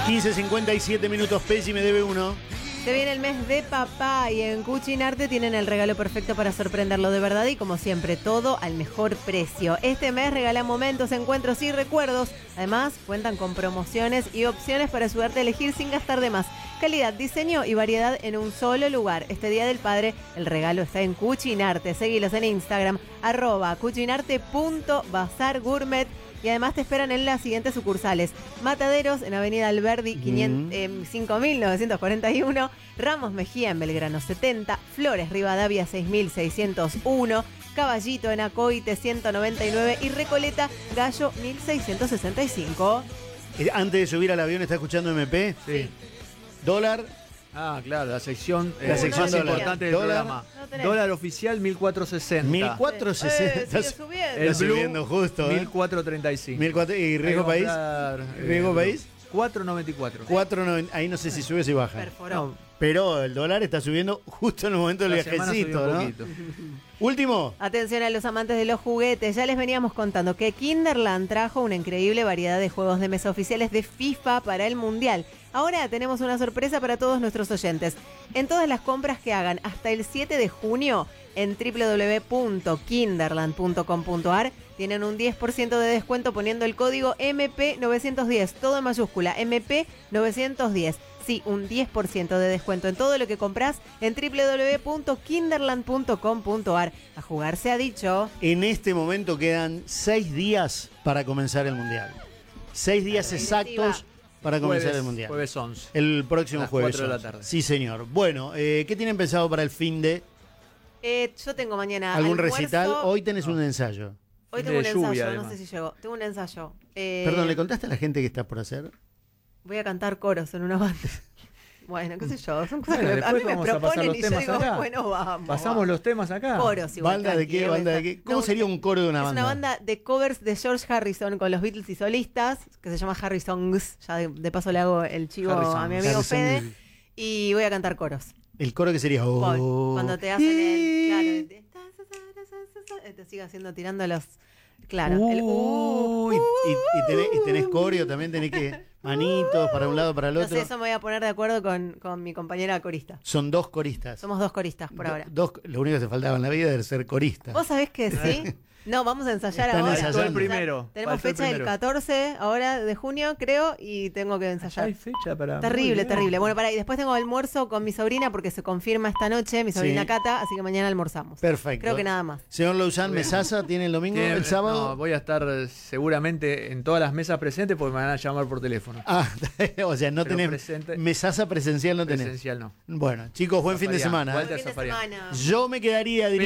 15:57 minutos, Pesci me debe uno. Se viene el mes de papá y en Cucinarte tienen el regalo perfecto para sorprenderlo de verdad y como siempre todo al mejor precio. Este mes regalan momentos, encuentros y recuerdos. Además cuentan con promociones y opciones para ayudarte a elegir sin gastar de más. Calidad, diseño y variedad en un solo lugar. Este Día del Padre el regalo está en Cucinarte. Seguilos en Instagram @cucinarte.bazargourmet. Y además te esperan en las siguientes sucursales: Mataderos en Avenida Alberdi 5941, Ramos Mejía en Belgrano 70, Flores Rivadavia 6601, Caballito en Acoite 199 y Recoleta Gallo 1665. Antes de subir al avión, ¿está escuchando MP? Sí. Dólar. Ah, claro, la sección La sección más dólar. importante del Dólar. programa. No tenés. Dólar oficial 1460. 1460. Sigue subiendo. El Está blue, subiendo justo, 1435. 1400. ¿Y riesgo país? ¿Riesgo país? 494. 4.90. Ahí no sé si sube o si baja. Perforó. Pero el dólar está subiendo justo en el momento del La semana viajecito, subió un ¿no? poquito. Último. Atención a los amantes de los juguetes, ya les veníamos contando que Kinderland trajo una increíble variedad de juegos de mesa oficiales de FIFA para el Mundial. Ahora tenemos una sorpresa para todos nuestros oyentes. En todas las compras que hagan hasta el 7 de junio en www.kinderland.com.ar tienen un 10% de descuento poniendo el código MP910, todo en mayúscula, MP910. Sí, un 10% de descuento en todo lo que compras en www.kinderland.com.ar. A jugar se ha dicho. En este momento quedan 6 días para comenzar el Mundial. 6 días exactos para comenzar el Mundial. Jueves 11. El próximo A las jueves. 4 de la tarde. Sí, señor. Bueno, ¿qué tienen pensado para el fin de Yo tengo mañana algún almuerzo. recital? Hoy tenés un ensayo. Hoy Fin tengo un de ensayo, lluvia, no además. sé si llegó. Tengo un ensayo. Perdón, ¿le contaste a la gente que estás por hacer? Voy a cantar coros en una banda. Bueno, qué sé yo, son cosas Bueno, que a mí después me vamos a pasar proponen los y yo temas digo, acá. bueno, vamos. Pasamos los temas acá. Coros igual. ¿Banda de qué? tranqui, ¿Banda de esa. qué? ¿Cómo No, sería un coro de una Es banda? una banda de covers de George Harrison con los Beatles y solistas, que se llama Harrisongs. Ya de paso le hago el chivo Harrison. a mi amigo Harrison. Fede. Y voy a cantar coros. El coro que sería... Voy. Oh. Cuando te hacen el... Claro, te sigue haciendo tirando los... Claro. El Y tenés coreo también, tenés que... Manitos para un lado, para el No otro. sé, eso me voy a poner de acuerdo con mi compañera corista. Son 2 coristas. Somos 2 coristas por ahora. Lo único que te faltaba en la vida era ser corista. ¿Vos sabés que sí? No, vamos a ensayar Están ahora. ensayando. Faltó el primero. Tenemos Faltó el fecha el primero. 14 ahora de junio, creo, y tengo que Ya ensayar. hay fecha para. Terrible, Muy bien. terrible. Bueno, pará, y después tengo almuerzo con mi sobrina porque se confirma esta noche, mi sobrina Sí. Cata, así que mañana almorzamos. Perfecto. Creo que nada más. Señor Lausanne, Bien. Mesasa, ¿tiene el domingo, Tiene- el sábado? No, voy a estar seguramente en todas las mesas presentes porque me van a llamar por teléfono. Ah, o sea, no Pero tenés... presente- Mesasa presencial no tenés. Presencial no. Bueno, chicos, buen fin de Zafarian. semana. Walter Buen fin de Zafarian. semana. Yo me quedaría, diría...